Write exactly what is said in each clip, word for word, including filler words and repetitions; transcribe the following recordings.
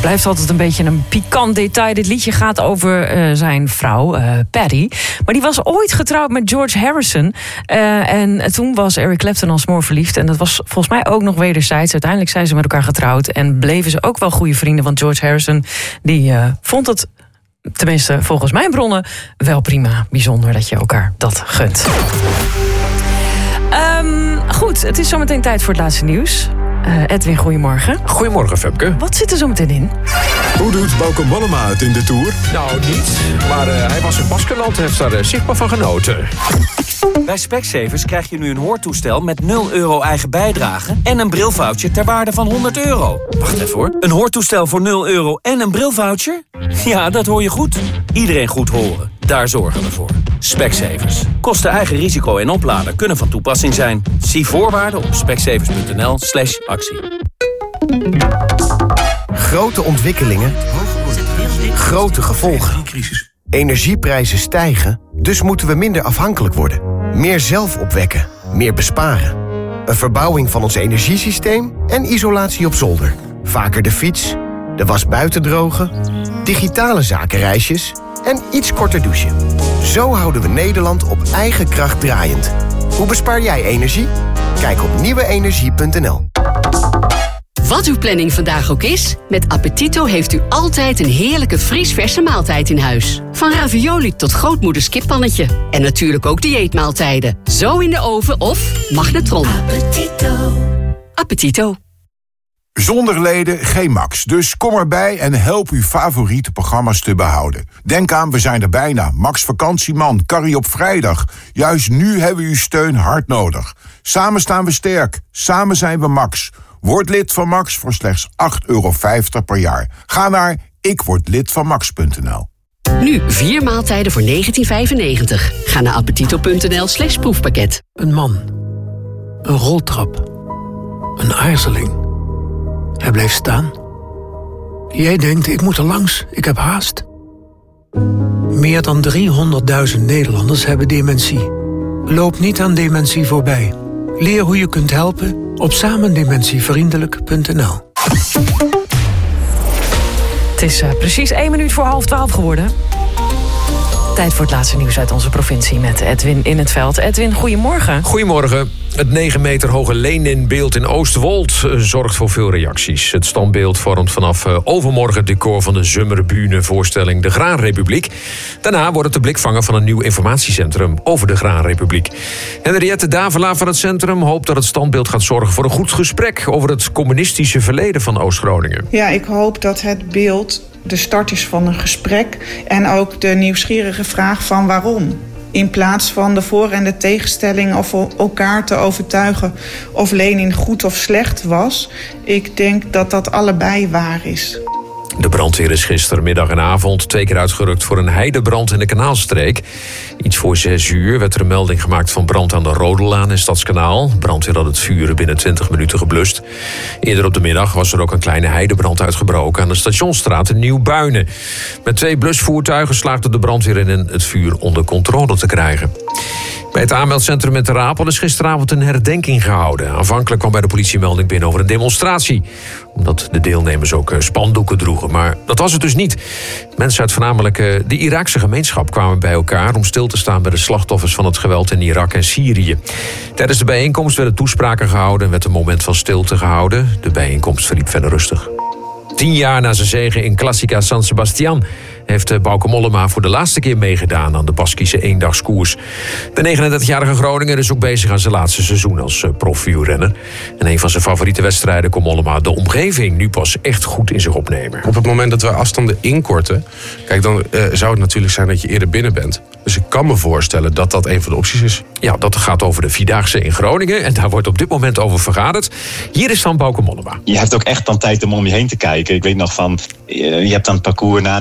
het blijft altijd een beetje een pikant detail. Dit liedje gaat over uh, zijn vrouw, uh, Patty. Maar die was ooit getrouwd met George Harrison. Uh, en toen was Eric Clapton al smoorverliefd. En dat was volgens mij ook nog wederzijds. Uiteindelijk zijn ze met elkaar getrouwd. En bleven ze ook wel goede vrienden. Want George Harrison die uh, vond het, tenminste volgens mijn bronnen, wel prima. Bijzonder dat je elkaar dat gunt. Um, goed, het is zometeen tijd voor het laatste nieuws. Uh, Edwin, goedemorgen. Goedemorgen, Femke. Wat zit er zo meteen in? Hoe doet Bauke Mollema het in de Tour? Nou, niet. Maar uh, hij was in Baskenland en heeft daar uh, zichtbaar van genoten. Bij Specsavers krijg je nu een hoortoestel met nul euro eigen bijdrage en een brilvoucher ter waarde van honderd euro. Wacht even hoor. Een hoortoestel voor nul euro en een brilvoucher? Ja, dat hoor je goed. Iedereen goed horen. Daar zorgen we voor. Specsavers. Kosten eigen risico en oplader kunnen van toepassing zijn. Zie voorwaarden op specsavers.nl slash actie. Grote ontwikkelingen, grote gevolgen. Energieprijzen stijgen, dus moeten we minder afhankelijk worden. Meer zelf opwekken, meer besparen. Een verbouwing van ons energiesysteem en isolatie op zolder. Vaker de fiets, de was buiten drogen, digitale zakenreisjes en iets korter douchen. Zo houden we Nederland op eigen kracht draaiend. Hoe bespaar jij energie? Kijk op nieuwe energie punt n l. Wat uw planning vandaag ook is, met Appetito heeft u altijd een heerlijke vriesverse maaltijd in huis. Van ravioli tot grootmoeders kippannetje. En natuurlijk ook dieetmaaltijden. Zo in de oven of magnetron. Appetito. Appetito. Zonder leden geen Max, dus kom erbij en help uw favoriete programma's te behouden. Denk aan, we zijn er bijna. Max Vakantieman, Carrie op vrijdag. Juist nu hebben we uw steun hard nodig. Samen staan we sterk, samen zijn we Max. Word lid van Max voor slechts acht euro vijftig per jaar. Ga naar ikwordlidvanmax punt n l. Nu vier maaltijden voor negentien vijfennegentig. Ga naar appetito.nl slash proefpakket. Een man. Een roltrap. Een aarzeling. Hij blijft staan. Jij denkt, ik moet er langs, ik heb haast. Meer dan driehonderdduizend Nederlanders hebben dementie. Loop niet aan dementie voorbij. Leer hoe je kunt helpen op samendementievriendelijk punt n l. Het is uh, precies één minuut voor half twaalf geworden. Tijd voor het laatste nieuws uit onze provincie met Edwin in het veld. Edwin, goedemorgen. Goedemorgen. Het negen meter hoge Lenin-beeld in Oostwold zorgt voor veel reacties. Het standbeeld vormt vanaf overmorgen het decor van de Zomerbühne-voorstelling De Graanrepubliek. Daarna wordt het de blikvanger van een nieuw informatiecentrum over de Graanrepubliek. Henriette Davelaar van het centrum hoopt dat het standbeeld gaat zorgen voor een goed gesprek over het communistische verleden van Oost-Groningen. Ja, ik hoop dat het beeld de start is van een gesprek en ook de nieuwsgierige vraag van waarom. In plaats van de voor- en de tegenstelling of elkaar te overtuigen of Lenin goed of slecht was. Ik denk dat dat allebei waar is. De brandweer is gistermiddag en avond twee keer uitgerukt voor een heidebrand in de Kanaalstreek. Iets voor zes uur werd er een melding gemaakt van brand aan de Rodelaan in Stadskanaal. Brandweer had het vuren binnen twintig minuten geblust. Eerder op de middag was er ook een kleine heidebrand uitgebroken aan de Stationsstraat in Nieuw-Buinen. Met twee blusvoertuigen slaagde de brandweer in het vuur onder controle te krijgen. Bij het aanmeldcentrum in Ter Apel is gisteravond een herdenking gehouden. Aanvankelijk kwam bij de politie melding binnen over een demonstratie, omdat de deelnemers ook spandoeken droegen. Maar dat was het dus niet. Mensen uit voornamelijk de Iraakse gemeenschap kwamen bij elkaar om stil te staan bij de slachtoffers van het geweld in Irak en Syrië. Tijdens de bijeenkomst werden toespraken gehouden en werd een moment van stilte gehouden. De bijeenkomst verliep verder rustig. Tien jaar na zijn zege in Classica San Sebastian heeft Bauke Mollema voor de laatste keer meegedaan aan de Baskische eendagskoers. De negenendertigjarige Groninger is ook bezig aan zijn laatste seizoen als profwielrenner. En een van zijn favoriete wedstrijden kon Mollema de omgeving nu pas echt goed in zich opnemen. Op het moment dat we afstanden inkorten, kijk, dan uh, zou het natuurlijk zijn dat je eerder binnen bent. Dus ik kan me voorstellen dat dat een van de opties is. Ja, dat gaat over de Vierdaagse in Groningen en daar wordt op dit moment over vergaderd. Hier is dan Bauke Mollema. Je hebt ook echt dan tijd om om je heen te kijken. Ik weet nog van, je hebt dan het parcours na het Jijske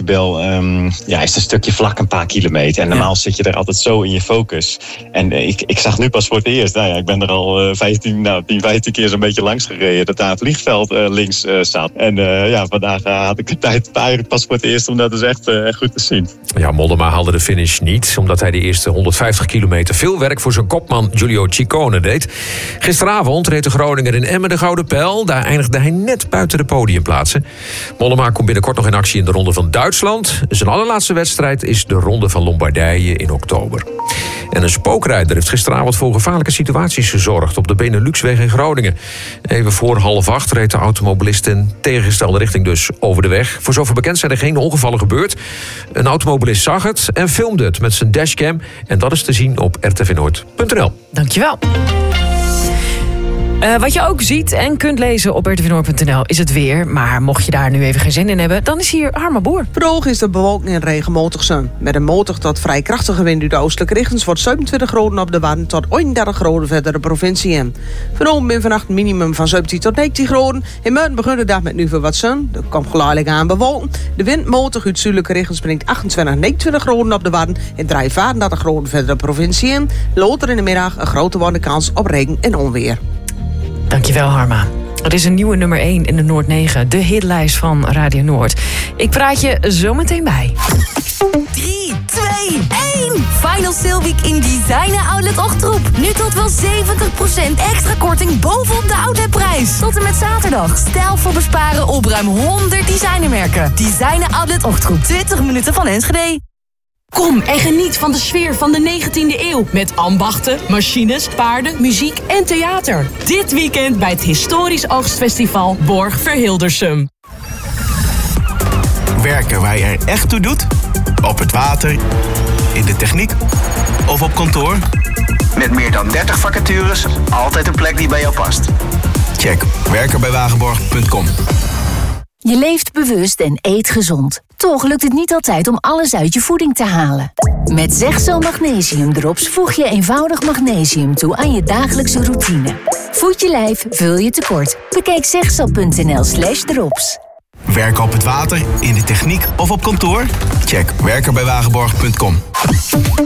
Decibel um, ja, is een stukje vlak een paar kilometer. En normaal ja. zit je er altijd zo in je focus. En uh, ik, ik zag nu pas voor het eerst. Nou ja, ik ben er al uh, vijftien, nou, tien, vijftien keer zo'n beetje langs gereden. Dat daar een vliegveld uh, links uh, zat. En uh, ja, vandaag uh, had ik de tijd eigenlijk pas voor het eerst om dat dus echt uh, goed te zien. Ja, Mollema haalde de finish niet. Omdat hij de eerste honderdvijftig kilometer veel werk voor zijn kopman Giulio Ciccone deed. Gisteravond reed de Groninger in Emmen de Gouden Pijl. Daar eindigde hij net buiten de podiumplaatsen. Mollema komt binnenkort nog in actie in de Ronde van Duitsland. Zijn allerlaatste wedstrijd is de Ronde van Lombardije in oktober. En een spookrijder heeft gisteravond voor gevaarlijke situaties gezorgd op de Beneluxweg in Groningen. Even voor half acht reed de automobilist in tegengestelde richting dus over de weg. Voor zover bekend zijn er geen ongevallen gebeurd. Een automobilist zag het en filmde het met zijn dashcam. En dat is te zien op r t v noord punt n l. Dankjewel. Uh, wat je ook ziet en kunt lezen op r t v noord punt n l is het weer. Maar mocht je daar nu even geen zin in hebben, dan is hier Harma Boer. Droog is de bewolking en regenmatig zon. Met een matig tot vrij krachtige wind uit de oostelijke richting wordt zevenentwintig graden op de Wadden tot eenendertig graden verder de provincie in. Vanavond ben vannacht minimum van zeventien tot negentien graden. In Muiden begint de dag met nu veel wat zon. Er komt geleidelijk aan bewolking. De wind matig uit zuidelijke richting brengt achtentwintig, negenentwintig graden op de Wadden en vijfendertig graden verder de provincie in. Later in de middag een grote kans op regen en onweer. Dankjewel, Harma. Er is een nieuwe nummer één in de Noord negen, de hitlijst van Radio Noord. Ik praat je zo meteen bij. drie, twee, één. Final Sale Week in Designer Outlet Ochtroep. Nu tot wel zeventig procent extra korting bovenop de outletprijs. Tot en met zaterdag. Stijlvol besparen op ruim honderd designermerken. Designer Outlet Ochtroep. twintig minuten van Enschede. Kom en geniet van de sfeer van de negentiende eeuw. Met ambachten, machines, paarden, muziek en theater. Dit weekend bij het historisch oogstfestival Borg Verhildersum. Werken waar je er echt toe doet? Op het water, in de techniek of op kantoor? Met meer dan dertig vacatures, altijd een plek die bij jou past. Check werken bij wagenborg punt com. Je leeft bewust en eet gezond. Toch lukt het niet altijd om alles uit je voeding te halen. Met Zegzo Magnesium Drops voeg je eenvoudig magnesium toe aan je dagelijkse routine. Voed je lijf, vul je tekort. Bekijk zegzo punt n l slash drops. Werken op het water, in de techniek of op kantoor? Check werken bij wagenborg punt com.